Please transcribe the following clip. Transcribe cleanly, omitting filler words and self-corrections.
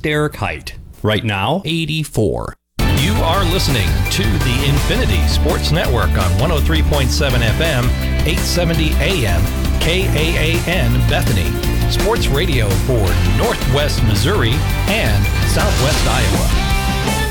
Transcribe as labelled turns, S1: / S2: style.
S1: Derek Height. Right now, 84.
S2: You are listening to the Infinity Sports Network on 103.7 FM, 870 AM, KAAN Bethany. Sports radio for Northwest Missouri and Southwest Iowa.